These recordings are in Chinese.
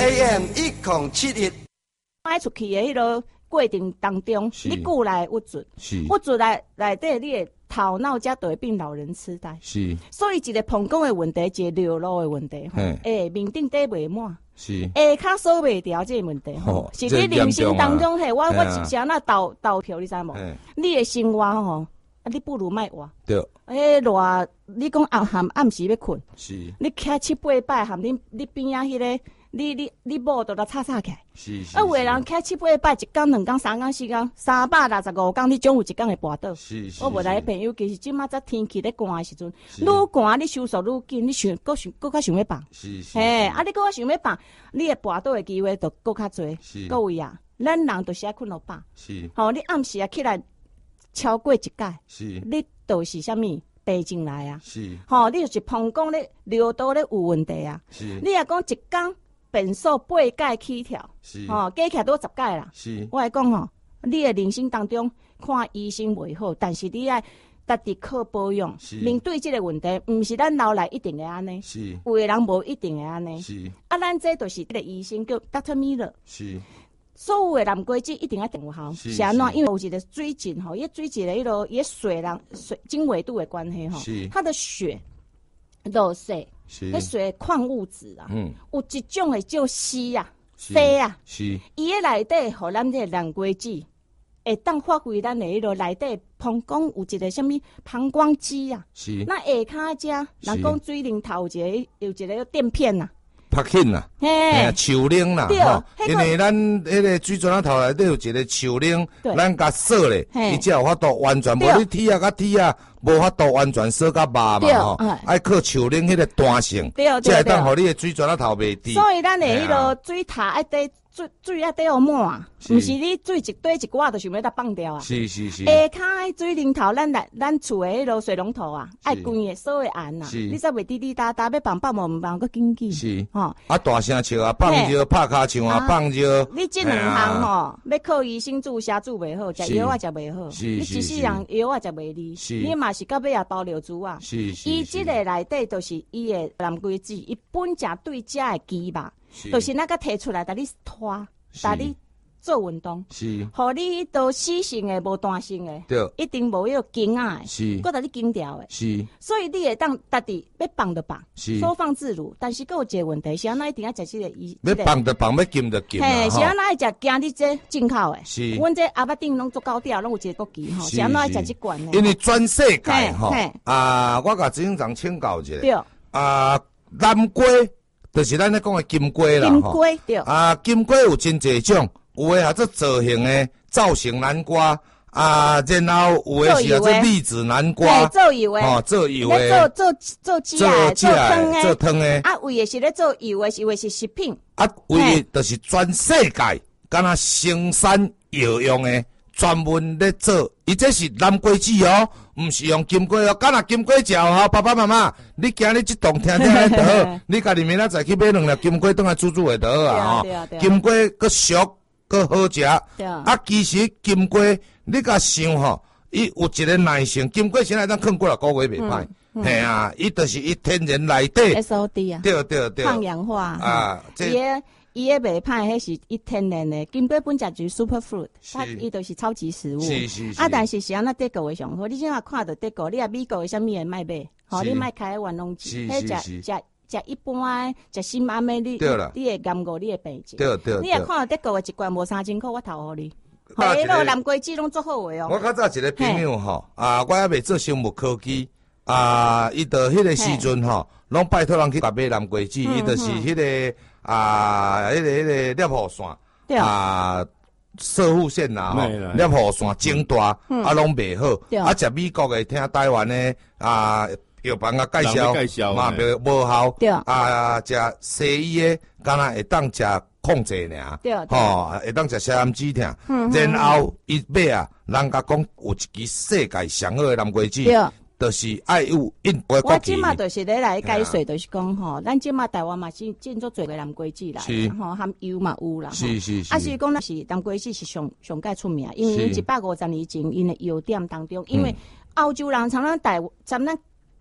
AM1071。 爱出去的迄个过程当中，你久来郁卒，郁卒内底你的头脑才就会变老人痴呆。是，所以一个膀胱的问题，一个流露的问题，面顶底袂满，下骹锁袂调这个问题，是你人生当中我一时那倒票，你知无？你的生活你不如莫活。对。热，你讲暗时要困，是，你徛7、8摆，含你边啊迄个。你某都来吵起来，是。有个人开7、8摆，1天、2天、3天、4天，365天，你总有1天会跋倒。是。我无来朋友，其实即马这天气咧寒的时阵，愈寒你收缩愈紧，你搁较想要放。是。你搁较想要放，你会跋倒的机会就搁较多。是。各位啊，咱人就是爱困到饱。是。你暗时起来超过1届，是。你就是啥物？病进来啊。是。你就是膀胱咧流道咧有问题啊。是。你若讲1天。变数8届起跳，是加起来都10届啦。是，我来讲你的人生当中看医生袂好，但是你爱家己靠保养。面对这个问题，毋是咱老来一定会安尼，是，有的人无一定会安尼。是，咱这就是这个医生叫 Dr. Miller。是，所有的蓝龟子一定要定有效。是安怎？因为有一个水质伊水质的伊水经纬度的关系它的血漏水。迄水矿物质啊，有一种会叫硒啊、锑啊，伊个内底，互咱这蓝龟子会当发挥咱的迄个内底膀胱有一个什么膀胱肌啊，那下骹遮，人讲水龙头有一个垫片呐。拍紧啦，树铃啦，因为咱迄个水泉仔头内底有一个树铃，咱甲锁咧，伊才有法度完全，无你铁啊甲铁啊，无法度完全锁甲麻嘛爱靠树铃迄个弹性，才会当互你的水泉仔头袂滴。所以咱的迄个水塔爱底水爱底要满，毋是你水一堆一挂就想要甲放掉啊。是。下骹水龙头，咱厝的迄个水龙头啊，爱关的锁会按呐，你才袂滴滴答答要放无毋放，搁紧紧。是。大声笑啊，放尿拍骹唱啊，放尿。你这两项要靠医生注射注袂好，食药啊食袂好，你一世人药啊食袂离，你嘛是到尾也包流珠啊。伊这个内底就是伊的蓝龟子，伊本正对遮的肌肉，就是那个摕出来，带你拖，带你做运动，是，互你都死性的无弹性的，对，一定无迄个筋啊的，是，搁带你筋条的，是，所以你会当家己要放就放，是，收放自如。但是搁有一个问题，是安那一定要食这个要放就放，要禁就禁，嘿，是安那爱食惊你这进口的，是，阮这阿爸顶拢做高调，拢有一个国旗吼，是安那爱食这罐的。因为全世界吼，我甲执行长请教一下，对，南瓜就是咱咧讲的金瓜啦，金瓜对，金瓜有真侪种。有诶啊，做造型诶，造型南瓜然后有诶是啊，做栗子南瓜，做油诶，做油诶，做鸡啊，做汤诶，有诶是咧做油诶，有诶是食品，有诶就是全世界敢若生产药用诶，专门咧做，伊这是南瓜子哦，毋是用金瓜哦，敢若金瓜条吼，爸爸妈妈，你今日这栋听听咧就好，你家己明仔载去买2粒金瓜，倒来煮煮诶就好啊，金瓜搁熟。搁好食，其实金瓜你甲想吼，伊有一个耐性，金瓜现在咱放几啊个月袂歹，嘿啊，伊就是伊天然内底 SOD 啊，对，抗氧化伊个袂歹，迄是伊天然的，金瓜本身就是 super fruit， 伊就是超级食物，是，但是是安那德国的上好，你现在看到德国，你啊美国的啥物诶卖买，你卖开玩弄机，迄食一般食新安尼你会甘过你会病症。对。你也看到德国的一罐无3000块，我投互你。迄个蓝龟子拢做好诶哦。我较早一个朋友吼，我还未做生物科技，伊到迄个时阵吼，拢拜托人去甲买蓝龟子，伊就是迄个迄个猎户线，射护线啦吼，猎户线整大，拢袂好，食美国诶，听台湾诶药房介绍嘛，无效。对食西医的，敢若会当食控制尔。对，会当食消炎止痛。然后伊买人甲讲有一支世界上好的蓝龟子，就是爱有印度的国旗。我即马就是咧来解说，就是讲吼，咱即马台湾嘛是进做侪个蓝龟子来，吼含油嘛有啦。是。是讲咱是蓝龟子是上界出名，因为150年前因的药店当中，因为欧洲人常常咱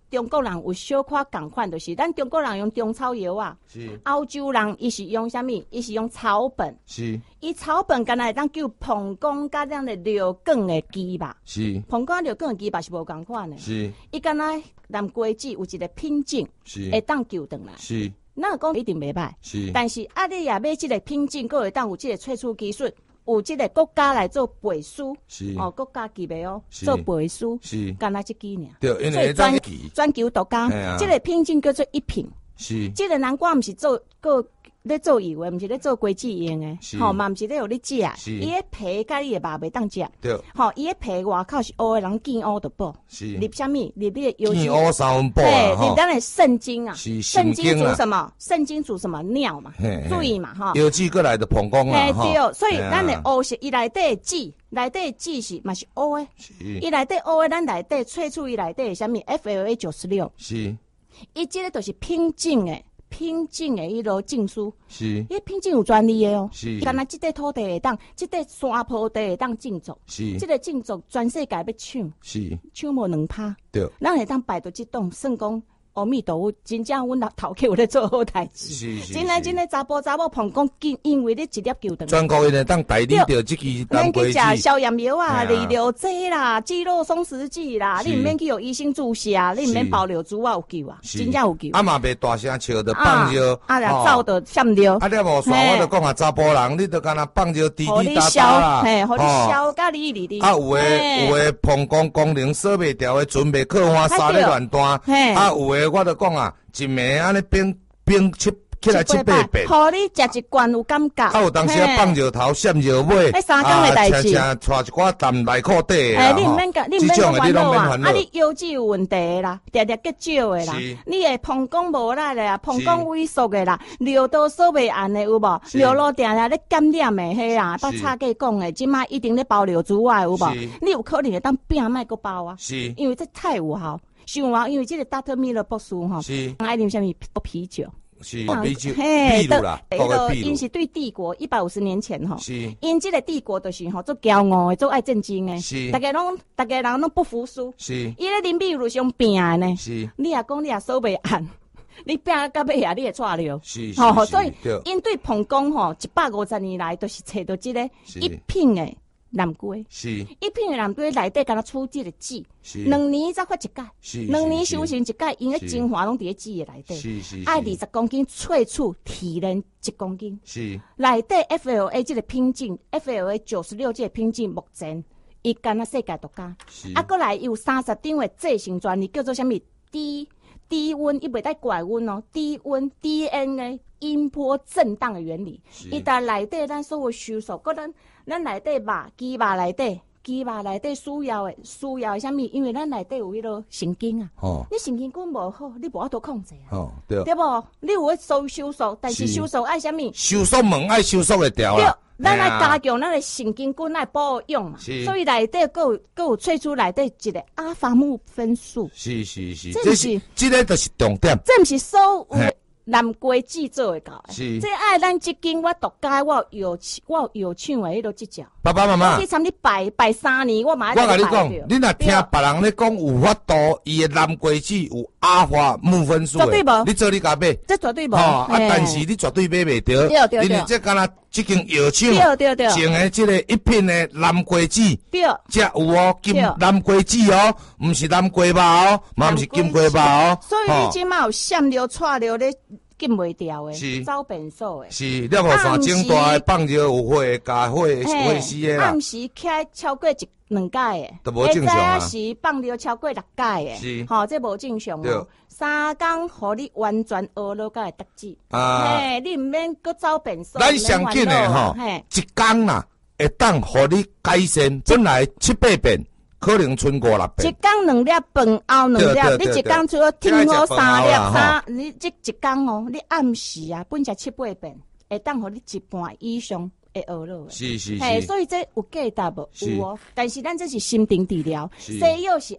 中国人有小可共款，就是咱中国人用中草药啊， 是欧洲人伊是用啥物？伊是用草本， 是伊草本敢若会当救膀胱甲咱的尿管的鸡吧？ 是膀胱尿管的鸡吧是无共款的， 是伊敢若南瓜子有一个品种， 是会当救转来。 是， 那讲一定袂歹， 是， 但是啊，你也买即个品种，佫会当有即个萃取技术。有即个国家来做背书， 是哦，国家级别哦，做背书， 是， 干那一支尔。 对，因为专求独家，即个品种叫做一品。 是， 即个南瓜毋是做个咧做油的，毋是咧做果子用的，吼嘛毋是咧有咧食。伊个皮甲你的肉袂当食。对，吼伊个皮外口是乌的，人见乌就补。是，入啥物？入你的油。 见乌三分补啊！入咱的肾精啊。 是， 肾精煮什么？肾精煮什么？尿嘛。注意嘛，哈。 药剂过来的膀胱啊。 对，所以咱的乌是伊内底籽，内底籽是嘛是乌的。伊内底乌的，咱内底萃取伊内底啥物 ？FLA 96。是。伊即个就是品种的迄落证书，是，伊品种有专利的哦，是，干那即块土地会当，即块山坡地会当种植，是，即个种植全世界要抢，是，抢无2%，对，咱会当摆到即栋，算讲。阿弥陀佛，真正阮头家有咧做好代志，真个查甫膀胱因为你一粒球断， 全国人当代理着即支南瓜子， 咱去食消炎药啊、利尿剂啦、肌肉松弛剂啦，你毋免去有医生注射，你毋免保留珠啊有救啊，真正有救。 啊嘛袂大声笑着放尿， 啊啦走着闪尿。 啊你无算，我着讲下查甫人，你着干那放尿滴滴答答啦， 嘿，互你消甲你哩。 啊有诶膀胱功能锁袂调诶，准备靠换衫咧乱弹，啊有诶。我就讲啊，一暝安尼冰起来7、8遍， 互你食一罐有感觉。 啊，有当时放尿头、闪尿尾， 迄3工诶代志， 带一寡淡内裤底啊。你毋免烦恼啊！啊，你腰子有问题啦，常常结少诶啦，你诶膀胱无力诶啦，膀胱萎缩诶啦，尿道锁袂安诶有无？尿路定定咧感染诶迄啦，捌插计讲诶，即摆一定咧包尿珠啊有无？你有可能会当拼卖个包啊，因为这太有效。想啊，因为这个达特米勒博士哈，爱啉什么啤酒？ 是啤酒，秘鲁啦， 因是对帝国150年前哈，因这个帝国就是吼做骄傲的，做爱战争的，大家人拢不服输，伊咧啉秘鲁上拼的呢，你也讲你也锁袂安。你拼到尾啊，你会错了，吼，所以因对膀胱吼150年来都是找到这个一品的。南瓜是一片的南瓜内底敢若出即个籽，2年才发一解，2年修成一解，因个精华拢伫个籽的内底，爱20公斤萃取提炼1公斤，是内底 FLA 即个品种 ，FLA 96即个品种目前伊敢若世界独家，啊，过来有30张的制成专利，叫做啥物低温，伊袂带怪温哦，低温 DNA 音波震荡的原理，伊在内底咱所有收缩，搁咱内底鸡肉内底需要的啥物？因为咱内底有迄个神经啊，你神经管无好，你无法度控制啊，对无？你有收缩，但是收缩爱啥物？ 收缩门爱收缩会掉啦。 咱来加强咱的神经管来保养嘛，所以内底佫有萃取内底一个阿法木分数。是， 这个就是重点。 这毋是所有南瓜籽做会到的，这爱咱即间我独家，我有药厂的迄落即只。 爸爸妈妈， 我去参你拜3年，我嘛。 我甲你讲，你若听别人咧讲有法度，伊的南瓜籽有阿法木分数的，你做你家买， 这绝对无。 但是你绝对买袂着，因为这敢若即间药厂种的即个一片的南瓜籽，才有哦，金南瓜籽哦，毋是南瓜肉哦，嘛毋是金瓜肉哦。 所以你即马有闪尿、串尿咧。禁袂掉诶，走便所诶， 是，你无山种大诶，放尿有火，加火死诶啦。 暗时开超过2解诶， 都无正常啊。 时放尿超过6解诶，是，吼，这无正常哦。3工互你完全学落甲会得志，嘿，你毋免搁走便所。 咱上紧诶吼，一工啦，会当互你改善本来7、8遍。可能剩5、6遍。一工2粒饭后2粒，你一工除了听我3粒你这一工哦，你暗时啊，本食7、8遍，会当互你1半以上会学落的。是，所以这有价值无？有哦。但是咱这是心灵治疗，西药是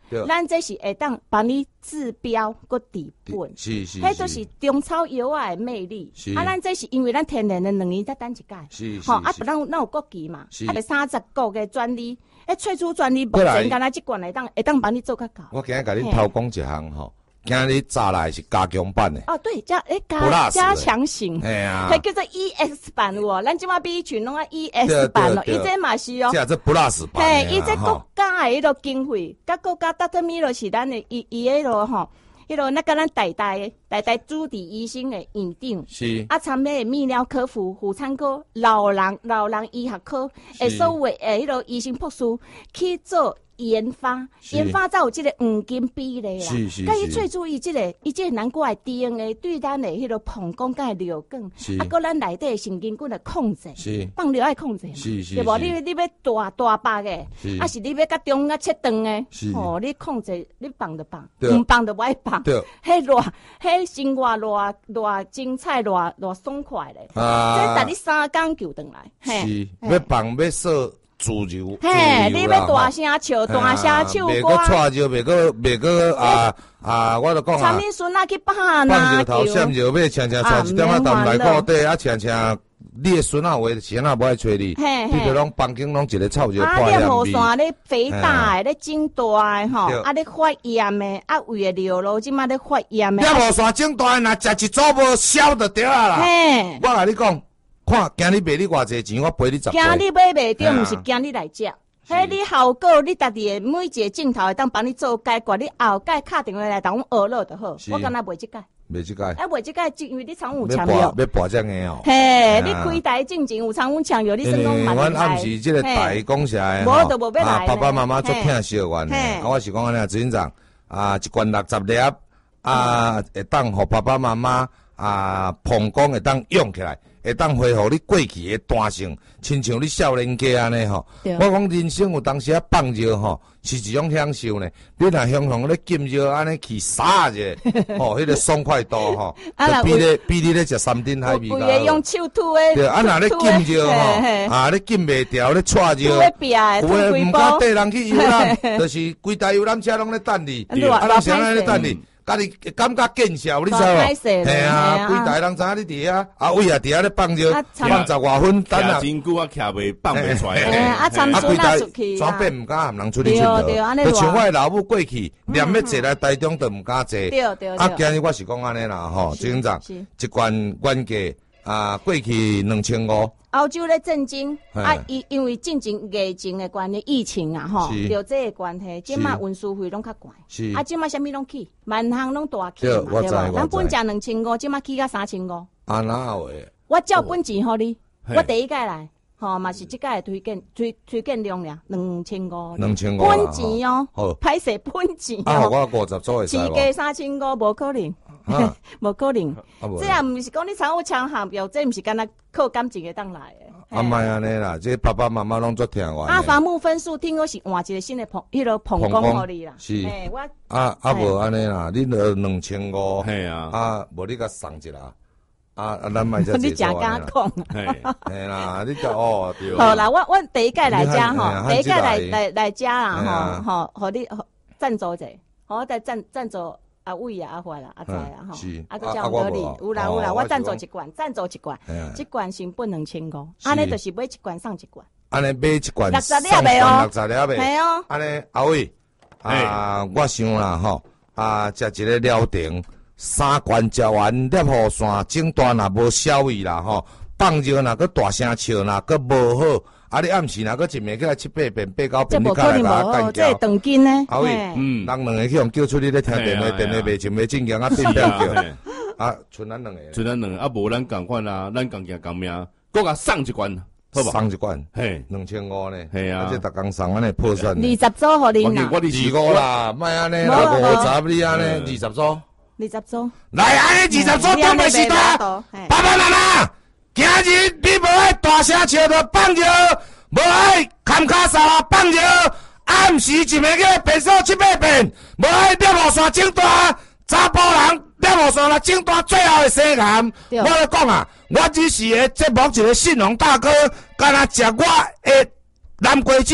咱这是会当帮你治标个治本， 是， 迄就是中草药啊的魅力。咱这是因为咱天然的2年才等一届，吼啊，咱有国旗嘛，啊，30国的专利，萃取专利目前敢若这罐会当帮你做较高。 我今日甲你偷讲一项吼。今日早来是加强版的哦，对，加强型，哎呀，它叫做 EX 版哦，咱即马比群拢啊 EX 版咯，伊这嘛是哦， 这 Plus 版， 嘿，伊这国家的迄个经费，甲国家Dr. Milo 是咱的伊迄个吼，迄个那个咱代代主治医生的院长， 是啊，参的泌尿科妇产科、老人医学科，所有的迄个医生博士去做。研发才有这个黄金比例啦，甲伊最注意这个难怪 DNA 对咱的迄个膀胱甲尿管，啊，搁咱内底神经管的控制，放尿爱控制嘛，对无？你要大把的，啊是你要甲中切断的，哦，你控制你放就放，唔放就歹放，迄生活偌精彩偌爽快咧，这等你3工就转来， 是要放要说。自由， 嘿，你要大声唱，大声唱歌， 袂个错就袂个我就讲啊， 参恁孙仔去放球头闪就要常常带一点仔蛋来固底，啊常常你的孙仔话先啊无爱找你，比如讲房间拢一个臭就破了。啊，你雨伞咧肥大诶，咧整大诶吼，啊咧发炎诶，啊胃诶尿路即马咧发炎诶。 你雨伞整大诶，若食一组无消就对啊啦。嘿，我甲你讲。看，今日卖你偌济钱，我赔你10。 今日买袂着，毋是今日来食。迄你效果，你家己每一个镜头会当帮你做解决，你后盖敲电话来同我学了就好。我敢若卖即届。 卖即届。 卖即届，因为你常有抢药。 要博这个哦。 嘿，你开台进前有常有抢药，你算讲蛮厉害。 阮暗时即个台讲起来无就无要来。 爸爸妈妈足疼小阮的，我是讲安尼，执行长一罐60粒，会当互爸爸妈妈膀胱会当用起来。会当恢复你过去的弹性，亲像你少年家安尼吼。我讲人生有当时啊放尿吼，是一种享受呢。你若向咧浸尿安尼去撒者，吼，迄个爽快度吼，比你咧食3顿海味个。用手吐诶。 对，若咧浸尿吼，咧浸袂掉咧错尿，有诶毋敢缀人去游览，就是规台游览车拢咧等你，人谁咧等你？家己感觉见笑，你知无？嘿啊，规台人知影你伫遐，位也伫遐咧放尿，放10外分，等啊。 真久啊，徛袂放袂出来。 参孙仔出去全变毋敢含人出去佚佗。就像我的老母过去，连要坐来台中都毋敢坐。啊，今日我是讲安尼啦，吼，执行长，一罐原价过去2500。 欧洲咧震惊因为进前疫情的关系，疫情啊吼，就这个关系，即马运输费拢较贵，即马啥物拢起，万项拢大起嘛，对吧？咱本价2500，即马起到3500。 啊哪有诶？ 我照本钱互你，我第一届来，吼嘛是即届推荐量俩2500。 2500。 本钱哦，歹势本钱哦。 我50组会使无？ 市价3500，无可能。无可能，这也毋是讲你常有抢项标，这毋是干那靠感情会当来的。 莫安尼啦，这爸爸妈妈拢足听我。 伐木分数听讲是换一个新的迄个膀胱互你啦。 是。我无安尼啦，你落2500。 嘿啊。 无你甲送一啦。咱卖这。 你真敢讲。 嘿啦，你甲哦对。 好啦，我第一届来遮吼，第一届来遮啦吼，互你赞助者，我再赞助。胃啊，坏啦，知啊，吼，个叫合理，有啦，我赞助一罐，一罐成本2500，安尼就是买一罐送一罐， 安尼买一罐 60粒的哦 ，60粒的， 系哦， 安尼阿伟，我想啦吼，食一个疗程，3罐食完，粒雨伞整段若无消味啦吼，放尿若个大声笑若个无好。你暗时若个一暝起来7、8遍8、9遍，你甲来甲干这长筋呢？ 阿伟，人两个去用叫出你咧听电话，电话袂像袂正经啊，变变叫。剩咱两个， 无咱共款啦，咱共行共命，搁甲送一罐，好不？ 送一罐， 嘿 ，2500呢？ 系啊， 这逐工送安尼破算。 20组互恁啦 ，25啦，莫安尼啦，50你安尼20组 ，20组， 来安尼20组当袂是大，爸爸妈妈。今日你无爱大声笑着放尿，无爱砍骹扫放尿，暗时一暝个变数7、8遍，无爱尿雨伞整大，查甫人尿雨伞若整大，最后会生癌。我咧讲啊，我只是个节目一个信用大哥，敢若食我的南瓜子，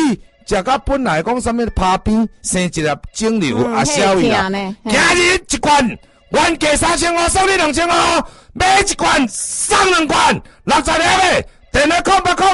食到本来讲啥物拍边生一粒肿瘤啊消去啦。今日一罐原价3500，送你2500，买一罐送2罐，60粒的，电话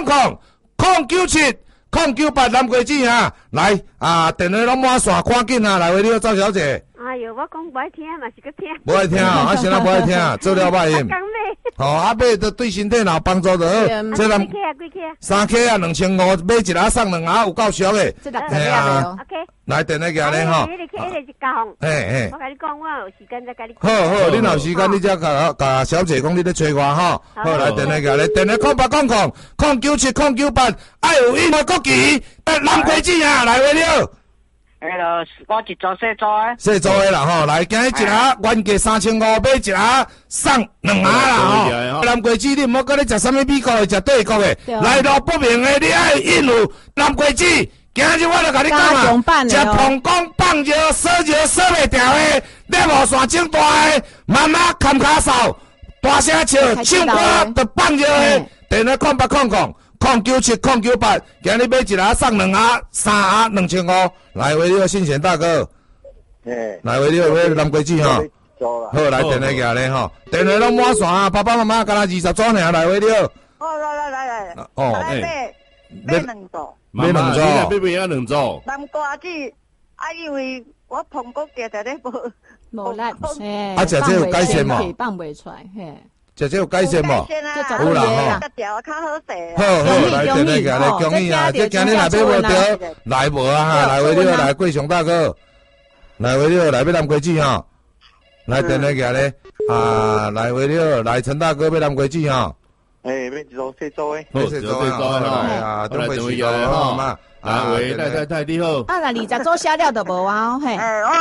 0800097098南瓜子啊，来啊，电话拢满线，赶紧啊，来为你赵小姐。 哎哟，我讲不爱听嘛，是个听。 不爱听啊，现在不爱听，做了歹用。哦，啊买都对身体若有帮助就好。 这咱几克 ？3克啊，2500，买一盒送2盒，有够俗的。 嘿啊 ，OK。 来，电话行咧吼。 迄个是交红。 嘿。 我甲你讲，我有时间再甲你。 好，你若有时间，你才甲小姐讲你咧找我吼。好，来电话行咧，电话0800097098，爱有英国国旗，南瓜子啊，来为了。 我一组细组诶， 细组诶啦吼，来今日一盒原价3500，买一盒送2盒啦吼。南瓜子你毋好讲你食啥物美国诶，食德国诶，来路不明诶，你爱印有南瓜子。今日我就甲你讲啊，食膀胱放尿、烧尿烧袂掉诶，尿无线整大诶，妈妈砍骹扫，大声笑，唱歌着放尿诶，电话0800097098，今日买一盒送2盒，3盒2500，来为了新贤大哥，来为了买南瓜子吼，好来电话举咧吼，电话拢满线啊，爸爸妈妈敢若20组尔来为了， 来， 哦， 买2组， 买2组，买不要2组， 南瓜子啊，因为我膀胱定定咧无力， 啊，食这有改善无？ 放袂出来，嘿。 食这有改善无？ 有啦吼。 调较好势。 好，来电话举咧，恭喜啊！这今日若买无着，来无啊哈，来为了来桂雄大哥，来为了来买南瓜子吼，来电话举咧，啊，来为了来陈大哥买南瓜子吼。 买一组细组诶， 细组诶，啊， 来电话举咧吼嘛，来喂，太你好。 啊，那20组写了就无啊，嘿。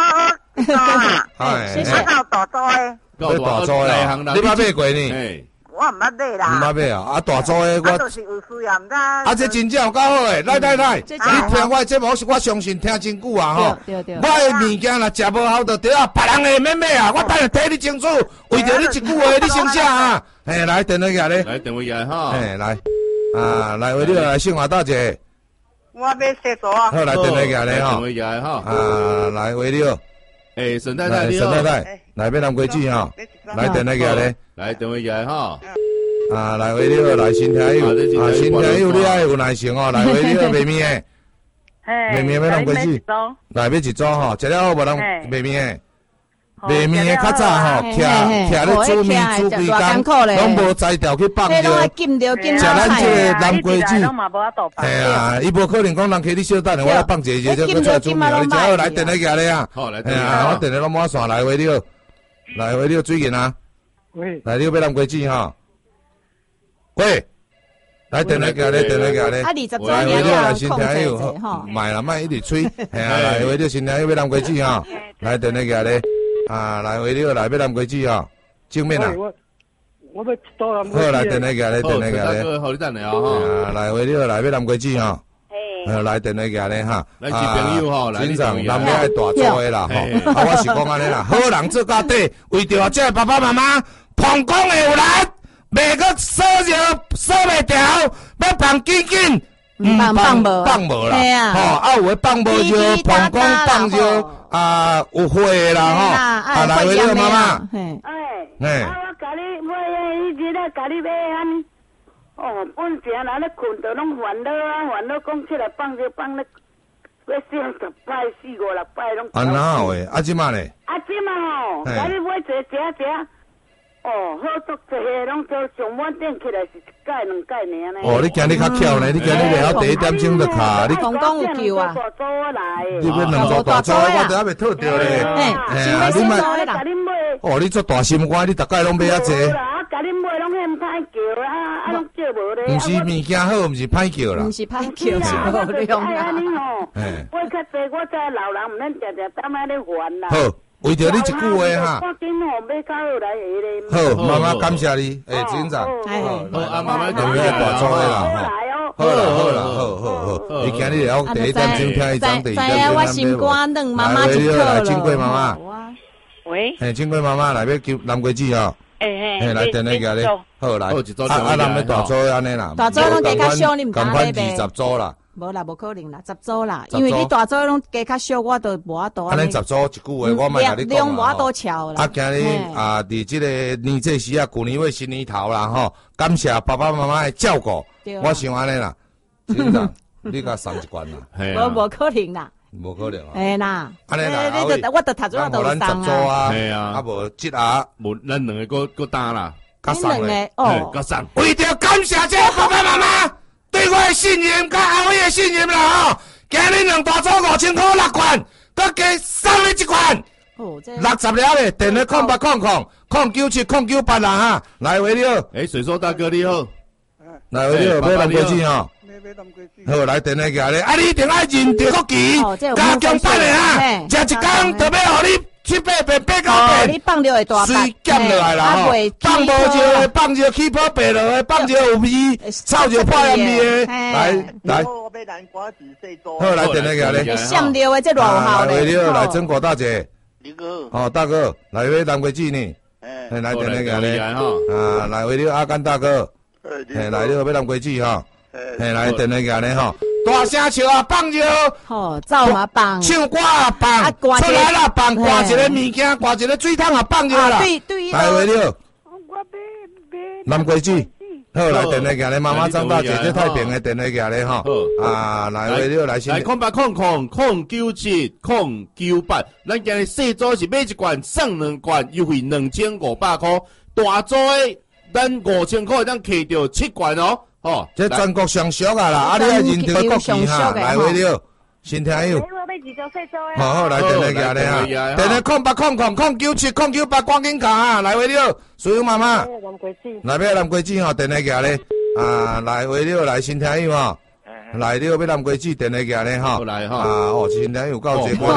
谢谢。到大组诶。 买大组诶，你捌买过呢？ 我毋捌买啦。 毋捌买啊？啊，大组诶，我。 就是有需要，毋知。 啊，这真正有够好诶！来，你听我节目，我相信听真久啊吼。 对。 我诶物件若食无好就对啊，别人诶免买啊，我等下替你清楚，为着你一句话你先写啊。嘿，来电话举咧。 来电话举哈。 嘿，来，啊，来为了来姓华大姐。 我买细组啊。 好，来电话举咧吼。 电话举哈。 啊，来为了。沈太太，来买南瓜子吼，来电话举咧， 来电话举哈， 啊，来为了来新听友，啊，新听友你爱有耐心哦，来为了卖面诶，卖面买南瓜子，来买一组吼，食了好无人卖面诶，卖面诶较早吼，徛咧煮面煮规工，拢无才调去放着，食咱这个南瓜子，嘿啊，伊无可能讲人客你小等下，我来放一个，再出来煮面，你只好来电话举咧啊， 好来， 嘿啊，我电话拢满线来为了，来为了水银啊，来你要买南瓜子吼，喂。来电话举咧，电话举咧，来为了来新听友，卖啦卖一直吹，嘿啊，来为了新听友买南瓜子吼，来电话举咧，啊，来为了来买南瓜子吼，正面啊， 我要一组南瓜子，好来电话举咧，电话举咧， 好你等下哈， 啊，来为了来买南瓜子吼，来电话举咧哈， 来接朋友吼，来经常人要爱大组的啦吼，啊，我是讲安尼啦，好人做到底，为着这爸爸妈妈膀胱会有力。袂个烧热烧袂掉，要放紧紧， 放无啦，吼，啊有诶放无热，膀胱放热，啊有火啦吼，啊来为了妈妈， 我甲你买迄日咧，甲你买安，本钱人咧困着拢烦恼啊，烦恼讲起来放热放咧，要10摆、4、5、6摆拢。 啊哪有诶？啊即马咧？ 啊即马吼，甲你买一个食。好足济个拢叫上满点起来是1届2届尔呢。 你今日较巧呢？你今日袂晓第一点钟就卡，你讲有叫啊？ 你要2组大组，我都还未套着咧。 你买， 你做大心肝，你逐届拢买遐济。 啊，甲你买拢嫌歹叫啊，拢叫无咧。 毋是物件好，毋是歹叫啦。 毋是歹叫，是无量啦。 安尼吼，买较济，我这老人毋免定定当安尼烦啦。 好。为着你一句话哈，好，妈妈感谢你，警长， 好，啊妈妈就要大组的啦，好啦，好，你今日要第一点钟听一张，第二点钟我心肝软，妈妈就好了。金贵妈妈， 喂， 金贵妈妈来要叫南瓜子哦，来电话举咧，好来，咱要大组安尼啦， 大组拢加较少，你唔敢买呗。 赶快20组啦。 无啦，无可能啦，10组啦，因为你大组拢加较少，我都无法度。 安尼10组一句话，我莫甲你讲量无法度超啦。 今日伫即个年这时旧年尾新年头啦吼，感谢爸爸妈妈的照顾。我想安尼啦，真的，你甲送一罐啦。 无可能啦。 无可能啊！ 哎啦， 安尼啦， 我得读咗我就送啊， 系啊， 啊无即下， 无咱两个个打啦， 甲送咧，哦， 甲送。 为着感谢这爸爸妈妈对我的信任，甲后尾的信任啦吼，今日2大组5000块6罐，佮加送你1罐。哦，60了咧，电话0800097098啦哈，来回了。 水手大哥你好， 来回了，买蓝龟子吼。好，来电话夹咧，你一定爱认着国旗，加强版的哈，食一工就要互你7、8遍8、9遍， 你放着会大水减落来啦吼，放无就放着起泡白落的，放着有味，臭着破盐味的，来， 我要南瓜子细做。 好，来电话夹咧， 闪着的这偌有效咧， 来曾国大姐， 你哥， 哦大哥，来买蓝龟子呢，来电话夹咧，来为了阿甘大哥，来了买蓝龟子哈。来电话夹咧吼，大声笑啊，放着， 吼，走嘛放， 唱歌啊放，出来啦放，挂一个物件，挂一个水桶啊放着啦，来为了，蓝龟子，好来电话夹咧，妈妈张大姐这太平的电话夹咧吼，来为了来先， 来08000978，咱今日细组是买1罐送2罐，优惠2500块，大组的咱5000块咱摕到7罐哦。哦， 这全国上俗啊啦！你要认着国旗哈，来为了，新听友。好，来电话夹咧哈，电话0800097098，赶紧卡啊！来为了，所有妈妈，来买蓝龟子吼，电话夹咧，来为了来新听友吼，来了买蓝龟子，电话夹咧吼， 来哈， 新听友够济， 对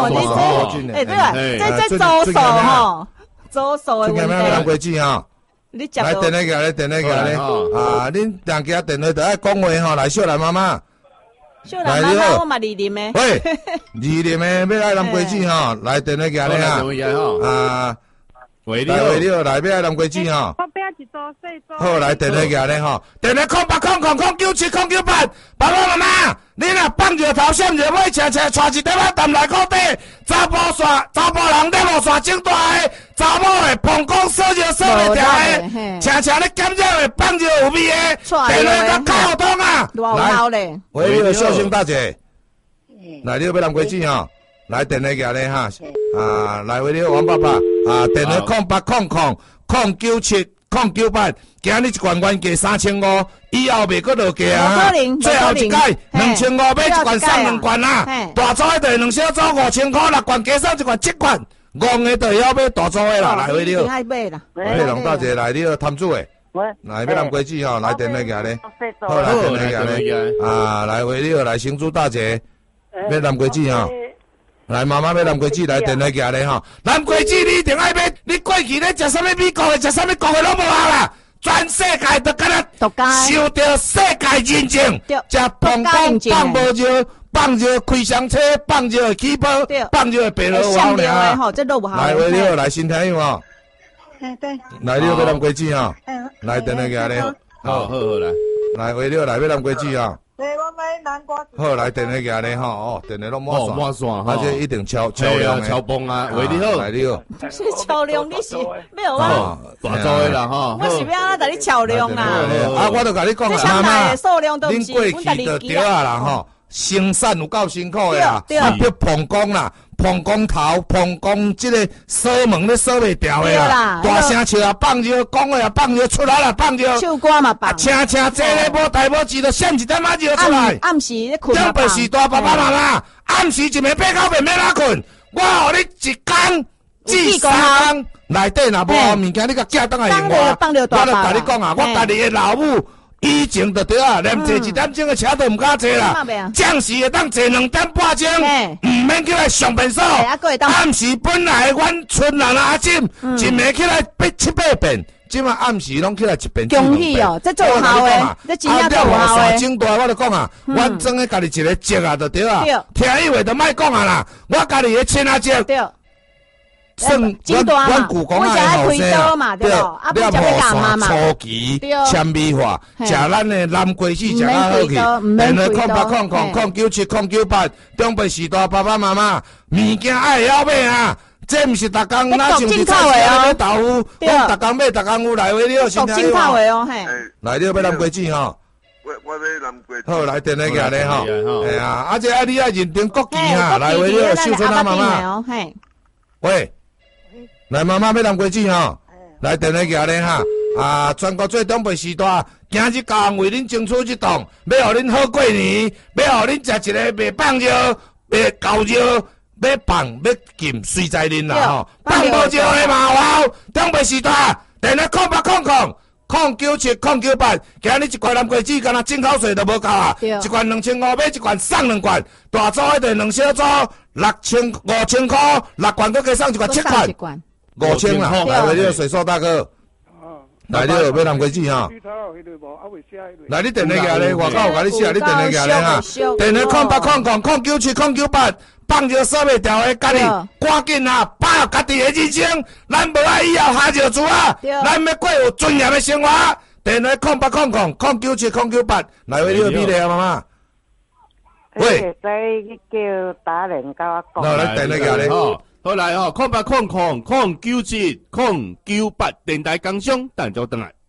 周数吼，周数的问题。 买蓝龟子吼。来电话夹咧，电话夹咧，恁大家电话就爱讲话吼，来小兰妈妈， 小兰妈妈我嘛二念的， 喂，二念的要来蓝龟子吼，来电话夹咧哈，为了来要来蓝龟子吼， 我买一组细组， 好来电话夹咧吼，电话0800097098，爸爸妈妈，你若放着头闪着尾，车带一点仔淡来裤底，查甫人咧无线整大个。查某的膀胱烧着烧袂掉的，常常咧减少的放着有味的，电话甲靠通啊！来，为了小心大姐，来你要蓝龟子吼，来电话夹咧哈，来为了王爸爸，电话0800097098，今日1罐原价3500，以后袂搁落价啊！最后一届2500买1罐送2罐啦，大组的2小组5000块，6罐加送1罐7罐。戆的就要买大组的啦，来回了。 爱买啦。 龙大姐来了，摊主的。来买蓝龟子吼，来电话夹咧。好，来电话夹咧。来回了，来新竹大姐买蓝龟子吼。来妈妈买蓝龟子，来电话夹咧吼。蓝龟子你一定爱买，你过去咧食啥物美国的，食啥物国的拢无效啦。全世界都敢若受到世界认证，食膀胱放无少。放着开箱车，放着起泡，放着白萝卜好俩。来为了来新听友吼，来了要蓝龟子吼，来电话夹咧， 好来， 来为了来要蓝龟子吼。 对，我买南瓜。 好，来电话夹咧吼，电话拢满线，而且一定超量的。 超崩啊，为你好， 来你好。 是超量，你是没有啊？ 大组的啦吼。 我是要甲你超量啦。 我就甲你讲啊，妈妈，恁过去就对啊啦吼。生产有够辛苦的啦，别膀胱啦，膀胱头、膀胱这个锁门咧锁袂掉的啦，大声笑啊，放着讲话啊，放着出来啦，放着唱歌嘛放， 车坐咧无代无志，就闪一点仔就出来。 暗时咧困嘛放。 这就是大爸爸妈妈，暗时一暝8、9遍要哪困？我互你一工至3工内底若无物件，你甲寄倒来用我，我就甲你讲啊，我家己的老母。以前就对啊，连坐1点钟的车都唔敢坐啦。暂时会当坐2点半钟，唔免起来上便所。暗时本来阮村人阿婶，一暝起来7、8遍，即马暗时拢起来1遍。 恭喜哦，这做好诶，这真正做好诶。 整大我就讲啊，阮装诶家己一个节啊，就对啊。听以为就莫讲啊啦，我家己个亲阿姐。 算阮古讲爱后生嘛，对不？啊，不就要干嘛嘛？初期纤维化，食咱的南瓜子食较好去。电话08000978，长辈时代爸爸妈妈，物件爱晓买啊！这毋是逐工哪像是菜市场买豆腐，讲逐工买逐工有来回了，先听你话。来了买南瓜子吼。 我买南瓜。 好，来电话给你吼。哎呀，啊这你爱认定国旗哈，来回了，秀春啊妈妈。喂，来妈妈买南瓜子吼。来电话给你哈。啊，全国最长辈时代，今日教为恁争取一档，要互恁好过年，要互恁食一个袂放尿、袂狗尿。要放要禁，随在恁啦吼！放无尿的嘛有，长辈时代，电话08000978，今日一罐南瓜子，敢若进口税都无够啊！一罐2500买一罐送2罐，大组迄个2小组5000块，6罐搁加送一罐7罐，5000啦！来为了水硕大哥，来了买南瓜子哈！来你电话过来，外口有甲你写，你电话过来哈！电话08000978。放尿煞袂掉的，家己赶紧啊，把握家己的人生，咱无爱以后下石厝啊，咱要过有尊严的生活。电话08000978，来为你米咧啊，妈妈。喂， 使叫打人甲我讲。 来电话过来吼，好来吼，08000978，电台工商，等就等来。